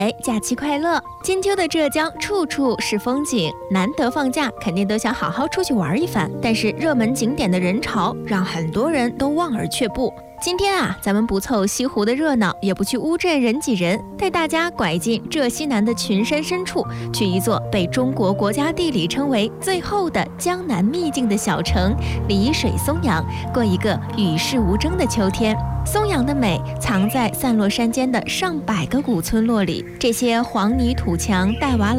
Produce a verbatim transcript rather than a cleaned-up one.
哎，假期快乐！金秋的浙江处处是风景，难得放假，肯定都想好好出去玩一番。但是热门景点的人潮让很多人都望而却步。今天啊，咱们不凑西湖的热闹，也不去乌镇人挤人，带大家拐进浙西南的群山深处，去一座被中国国家地理称为最后的江南秘境的小城丽水松阳，过一个与世无争的秋天。松阳的美藏在散落山间的上百个古村落里，这些黄泥土墙、黛瓦